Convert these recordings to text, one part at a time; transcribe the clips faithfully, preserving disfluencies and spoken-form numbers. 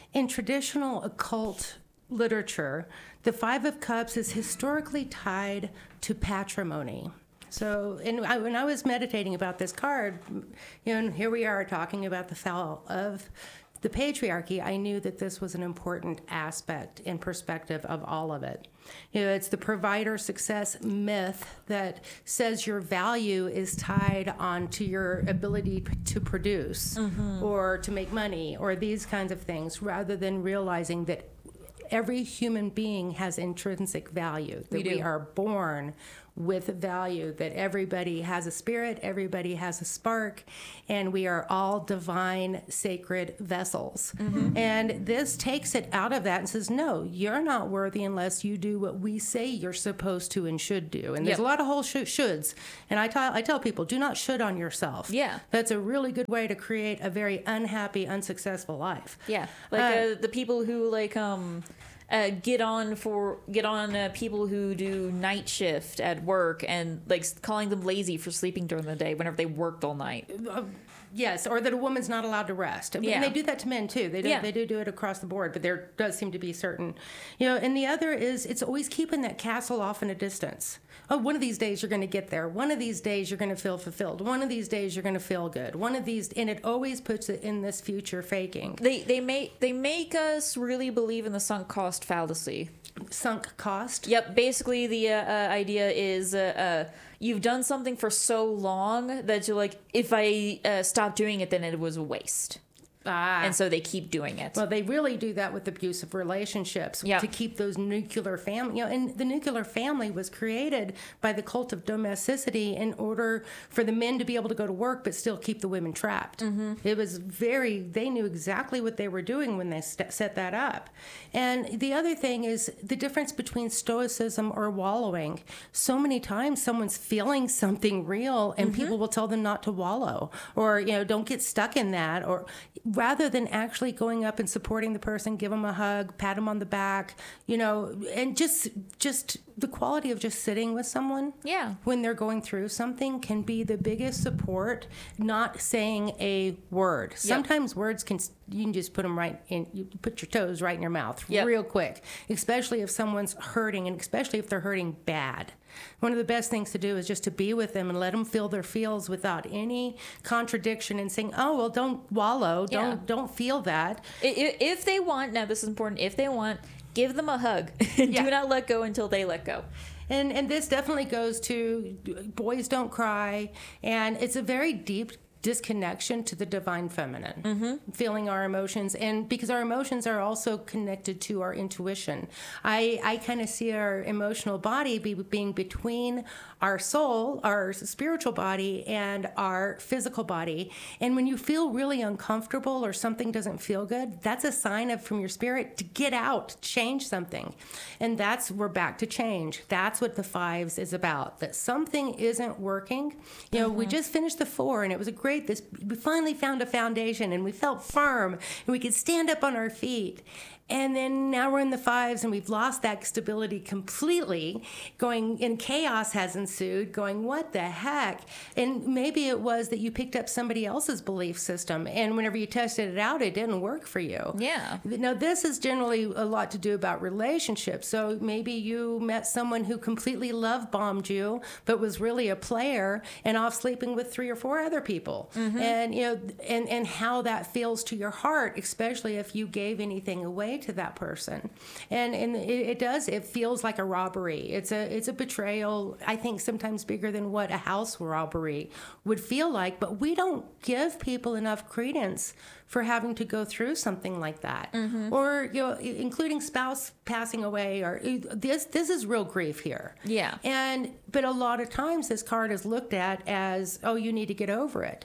In traditional occult literature, the Five of Cups is historically tied to patrimony. So, and I, when I was meditating about this card, you know, and here we are talking about the fall of the patriarchy, I knew that this was an important aspect and perspective of all of it. You know, it's the provider success myth that says your value is tied onto your ability to produce mm-hmm. or to make money or these kinds of things, rather than realizing that every human being has intrinsic value, that we, we are born with value, that everybody has a spirit, everybody has a spark, and we are all divine, sacred vessels. Mm-hmm. And this takes it out of that and says, no, you're not worthy unless you do what we say you're supposed to and should do. And there's yep. a lot of whole sh- shoulds. And I, t- I tell people, do not should on yourself. Yeah. That's a really good way to create a very unhappy, unsuccessful life. Yeah. Like uh, uh, the people who like... um. Uh, get on for get on uh, people who do night shift at work and like calling them lazy for sleeping during the day whenever they worked all night. Uh, yes, or that a woman's not allowed to rest. I mean, yeah. And they do that to men too. They do, yeah. they do do it across the board, but there does seem to be certain, you know. And the other is it's always keeping that castle off in a distance. Oh, one of these days you're going to get there. One of these days you're going to feel fulfilled. One of these days you're going to feel good. One of these, and it always puts it in this future faking. They they make they make us really believe in the sunk cost fallacy. Sunk cost? Yep. Basically, the uh, uh, idea is uh, uh, you've done something for so long that you're like, if I uh, stop doing it, then it was a waste. Ah. And so they keep doing it. Well, they really do that with abusive relationships yep. to keep those nuclear family. You know, and the nuclear family was created by the cult of domesticity in order for the men to be able to go to work but still keep the women trapped. Mm-hmm. It was very. They knew exactly what they were doing when they st- set that up. And the other thing is the difference between stoicism or wallowing. So many times, someone's feeling something real, and mm-hmm. people will tell them not to wallow, or you know, don't get stuck in that, or rather than actually going up and supporting the person, give them a hug, pat them on the back, you know, and just just the quality of just sitting with someone yeah. when they're going through something can be the biggest support, not saying a word. Yep. Sometimes words can, you can just put them right in, you put your toes right in your mouth yep. real quick, especially if someone's hurting and especially if they're hurting bad. One of the best things to do is just to be with them and let them feel their feels without any contradiction and saying, oh, well, don't wallow. Don't yeah. don't feel that. If they want, now this is important, if they want, give them a hug. Yeah. Do not let go until they let go. And and this definitely goes to boys don't cry. And it's a very deep disconnection to the divine feminine, mm-hmm. feeling our emotions, and because our emotions are also connected to our intuition. I, I kind of see our emotional body be, being between our soul, our spiritual body, and our physical body. And when you feel really uncomfortable or something doesn't feel good, that's a sign of from your spirit to get out, change something. And that's, we're back to change. That's what the fives is about, that something isn't working. You know, mm-hmm. we just finished the four, and it was a great This we finally found a foundation, and we felt firm, and we could stand up on our feet. And then now we're in the fives, and we've lost that stability completely. Going, and chaos has ensued. Going, what the heck? And maybe it was that you picked up somebody else's belief system, and whenever you tested it out, it didn't work for you. Yeah. Now this is generally a lot to do about relationships. So maybe you met someone who completely love bombed you, but was really a player and off sleeping with three or four other people. Mm-hmm. And you know, and and how that feels to your heart, especially if you gave anything away to that person. And and it, it does, it feels like a robbery. It's a it's a betrayal, I think sometimes bigger than what a house robbery would feel like, but we don't give people enough credence for having to go through something like that. Mm-hmm. Or you know, including spouse passing away, or this this is real grief here. Yeah. And but a lot of times this card is looked at as, oh, you need to get over it.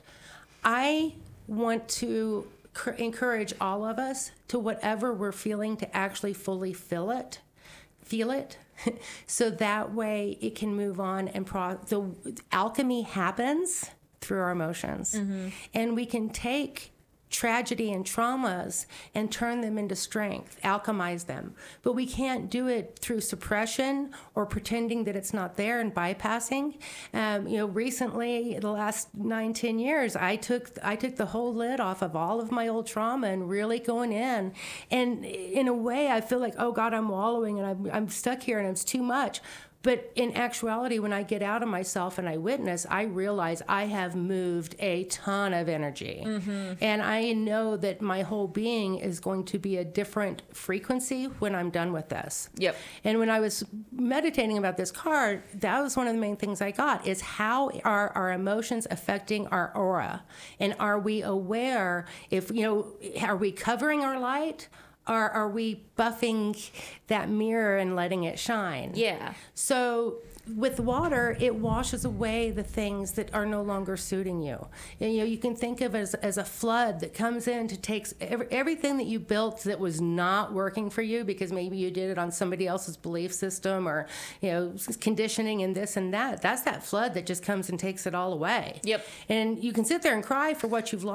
I want to encourage all of us to whatever we're feeling to actually fully feel it, feel it, so that way it can move on and pro- the alchemy happens through our emotions, mm-hmm. and we can take tragedy and traumas and turn them into strength, alchemize them. But we can't do it through suppression or pretending that it's not there and bypassing. Um, you know, recently, the last nine, ten years, I took I took the whole lid off of all of my old trauma and really going in. And in a way, I feel like, oh God, I'm wallowing and I'm, I'm stuck here and it's too much. But in actuality, when I get out of myself and I witness, I realize I have moved a ton of energy. Mm-hmm. And I know that my whole being is going to be a different frequency when I'm done with this. Yep. And when I was meditating about this card, that was one of the main things I got, is how are our emotions affecting our aura? And are we aware if, you know, are we covering our light? Or are we buffing that mirror and letting it shine? Yeah. So with water, it washes away the things that are no longer suiting you. And, you know, you can think of it as, as a flood that comes in to take every, everything that you built that was not working for you because maybe you did it on somebody else's belief system or, you know, conditioning and this and that. That's that flood that just comes and takes it all away. Yep. And you can sit there and cry for what you've lost.